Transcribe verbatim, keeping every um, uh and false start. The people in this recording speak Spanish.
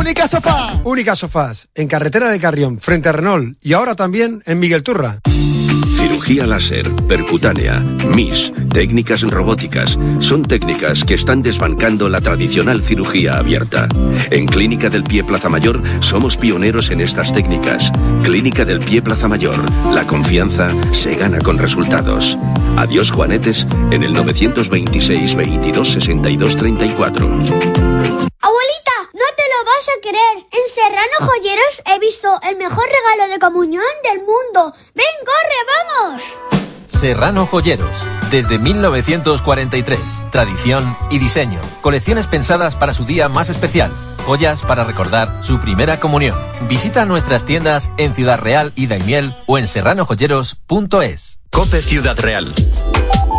Única Sofá. Única Sofás, en carretera de Carrión, frente a Renault, y ahora también en Miguel Turra. Cirugía láser, percutánea, M I S, técnicas robóticas, son técnicas que están desbancando la tradicional cirugía abierta. En Clínica del Pie Plaza Mayor somos pioneros en estas técnicas. Clínica del Pie Plaza Mayor, la confianza se gana con resultados. Adiós Juanetes en el novecientos veintiséis veintidós sesenta y dos treinta y cuatro. Abuelita, no te lo vas a creer. En Serrano Joyeros he visto el mejor regalo de comunión del mundo. ¡Ven, corre, vamos! Serrano Joyeros, desde mil novecientos cuarenta y tres. Tradición y diseño. Colecciones pensadas para su día más especial. Joyas para recordar su primera comunión. Visita nuestras tiendas en Ciudad Real y Daimiel o en serrano joyeros punto es. COPE Ciudad Real.